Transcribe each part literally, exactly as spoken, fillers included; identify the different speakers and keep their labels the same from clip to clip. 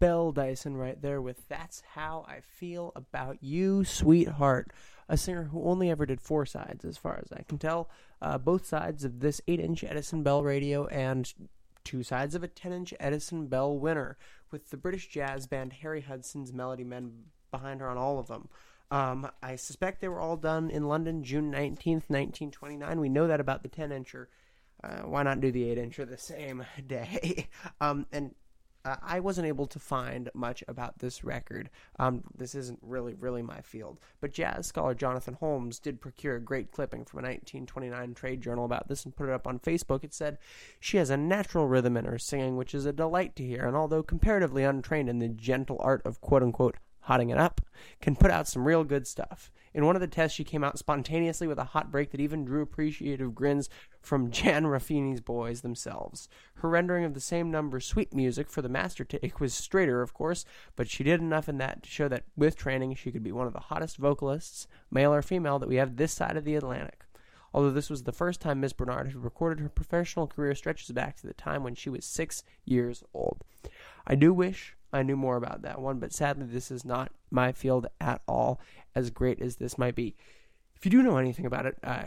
Speaker 1: Belle Dyson right there with That's How I Feel About You, Sweetheart, a singer who only ever did four sides as far as I can tell. Uh, both sides of this eight-inch Edison Bell radio and two sides of a ten-inch Edison Bell winner, with the British jazz band Harry Hudson's Melody Men behind her on all of them. Um, I suspect they were all done in London, June nineteenth, nineteen twenty-nine. We know that about the ten-incher. Uh, why not do the eight-incher the same day? um, and uh, I wasn't able to find much about this record. Um, this isn't really, really my field. But jazz scholar Jonathan Holmes did procure a great clipping from a nineteen twenty-nine trade journal about this and put it up on Facebook. It said, "She has a natural rhythm in her singing, which is a delight to hear, and although comparatively untrained in the gentle art of quote-unquote hotting it up, can put out some real good stuff. In one of the tests, she came out spontaneously with a hot break that even drew appreciative grins from Jan Ruffini's boys themselves. Her rendering of the same number, Sweet Music, for the master take was straighter, of course, but she did enough in that to show that with training, she could be one of the hottest vocalists, male or female, that we have this side of the Atlantic. Although this was the first time Miss Bernard had recorded, her professional career stretches back to the time when she was six years old. I do wish I knew more about that one, but sadly this is not my field at all, as great as this might be. If you do know anything about it, uh,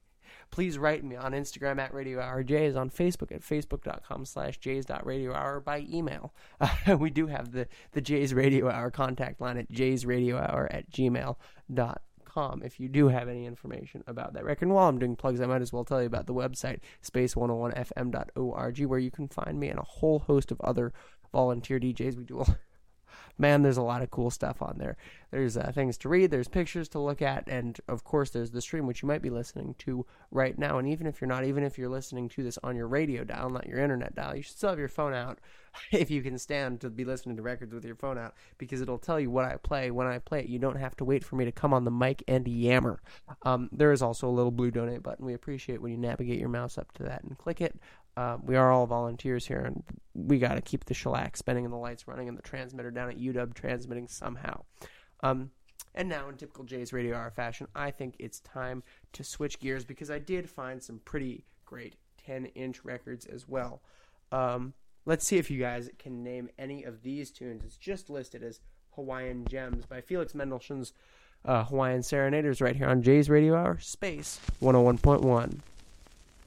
Speaker 1: please write me on Instagram at Radio Hour. Jay is on Facebook at facebook.com slash jays.radiohour, by email. Uh, we do have the, the Jays Radio Hour contact line at jaysradiohour at gmail dot com if you do have any information about that record. And while I'm doing plugs, I might as well tell you about the website, space one oh one f m dot org, where you can find me and a whole host of other volunteer D Js. We do a Man, there's a lot of cool stuff on there. There's uh, things to read, there's pictures to look at, and of course there's the stream, which you might be listening to right now. And even if you're not, even if you're listening to this on your radio dial, not your internet dial, you should still have your phone out if you can stand to be listening to records with your phone out, because it'll tell you what I play when I play it. You don't have to wait for me to come on the mic and yammer. Um, there is also a little blue donate button. We appreciate when you navigate your mouse up to that and click it. Uh, we are all volunteers here, and we got to keep the shellac spinning and the lights running and the transmitter down at U W transmitting somehow. Um, and now, in typical Jay's Radio Hour fashion, I think it's time to switch gears, because I did find some pretty great ten-inch records as well. Um, let's see if you guys can name any of these tunes. It's just listed as Hawaiian Gems by Felix Mendelssohn's uh, Hawaiian Serenaders right here on Jay's Radio Hour, Space one oh one point one.